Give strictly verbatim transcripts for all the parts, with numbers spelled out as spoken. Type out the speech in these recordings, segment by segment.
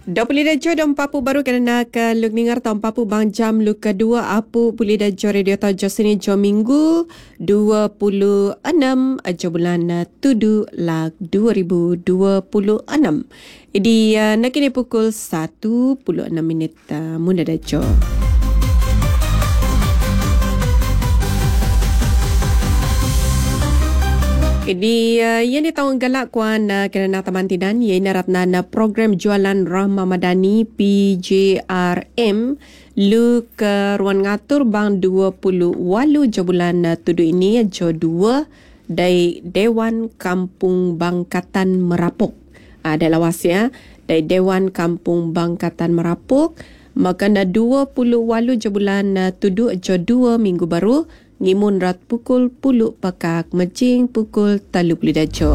Dah boleh dah jom papu baru kena ke luk ningar tau papu bang jam luk kedua apu boleh dah jo radio tau jo sini jo minggu dua puluh enam aja bulan tujuh lag dua ribu dua puluh enam. Jadi uh, nak kini pukul satu puluh enam minit uh, mula dah jo. Jadi uh, yang ditawang galak kuan uh, kerana tamantinan ia naratna na program jualan Rahmah Madani P J R M lu ke ruang ngatur bang dua puluh walu jo bulan uh, tujuh ini jo dua dari Dewan Kampung Bangkatan Merapuk. Ada uh, lawas ya dari Dewan Kampung Bangkatan Merapuk maka na dua puluh walu jo bulan uh, tujuh jo dua minggu baru ngimun rat pukul puluh pakak mecing pukul talu puluh dajo.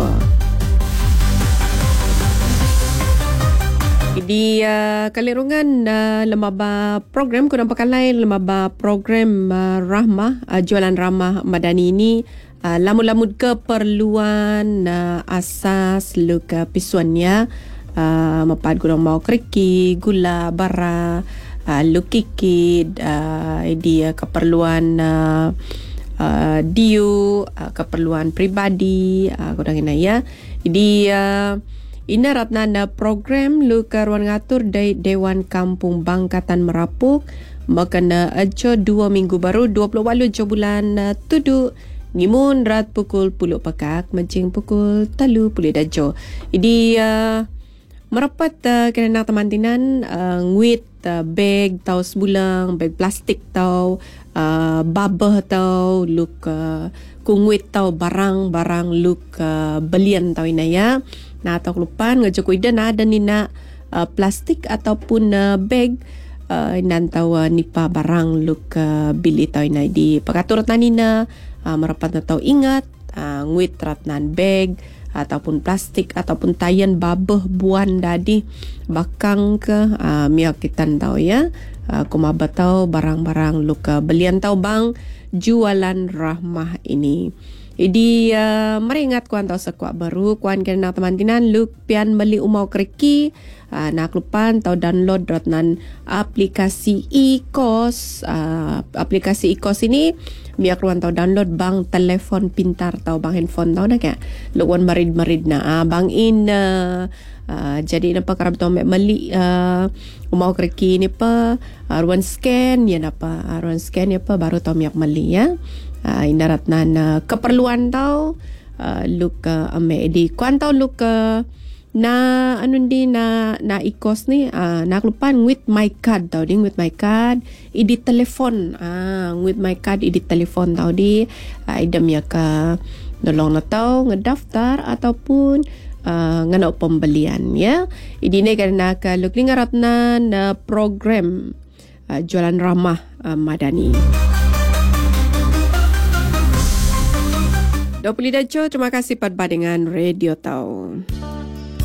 Jadi uh, kalirungan uh, lemaba program kurang pakalai lemaba program uh, Rahmah uh, jualan Rahmah Madani ini uh, lamu-lamu keperluan uh, asas luka pisuannya uh, mapad kurang mau keriki gula bara Uh, lukikid, uh, dia keperluan uh, uh, diu, uh, keperluan pribadi, uh, kurang ina ya. Jadi uh, ina ratna program lu karuan ngatur dari Dewan Kampung Bangkatan Merapuk makana ajo dua minggu baru dua puluh walu jo bulan uh, tujuh ngimun rat pukul puluh pakak mencing pukul talu puluh dajo. Jadi uh, merapat uh, kerana temantinan uh, nguit uh, beg tau sebulang, beg plastik tau, uh, babah tau, luk uh, kunguit tau barang-barang luk uh, belian tau ina ya. Nah tau kelupan ngajak ida na ada nina uh, plastik ataupun uh, beg uh, nan tau uh, nipa barang luk uh, bili tau ina di pekatur tanina uh, merapat na tau ingat uh, nguit ratnan beg ataupun plastik ataupun tayan babah buan dadi bakang ke uh, miak kitan tau ya uh, kumaba tau barang-barang luka belian tau bang jualan Rahmah ini. Jadi uh, meringat kuan tau sekuat baru kuan kena teman-teman luk pian beli umau keriki uh, nak lupan tau download ratnan aplikasi e-kos uh, aplikasi e-kos ini biar keluar tau download bang telefon pintar tau bang handphone tau nak ya luan marid-marid na uh, bang in uh, uh, jadi napa kerap tau mek meli uh, umau keriki ni pa uh, ruan scan ya napa uh, ruan scan ya pa baru tau miak meli ya. Uh, inarat na na keperluan tau uh, luk uh, ame di kuan tau luk uh, na anun di na na ikos ni uh, nak lupan with my card tau ding with my card idi telefon ah uh, with my card idi telefon tau di uh, idam ya ka nolong na tau ngedaftar ataupun uh, ngano pembelian ya. Idi ni kerana ka luk lingarat na na program uh, jualan Rahmah uh, Madani. Dua puluh dajo, terima kasih pada dengan radio tau.